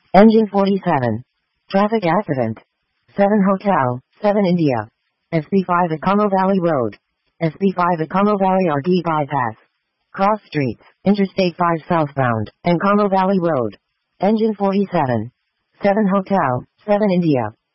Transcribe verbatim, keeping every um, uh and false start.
Engine forty-seven. Traffic accident. seven Hotel, seven India. S B five at Como Valley Road. S B five at Como Valley R D bypass. Cross streets, Interstate five southbound, and Como Valley Road. Engine forty-seven. seven Hotel, seven India.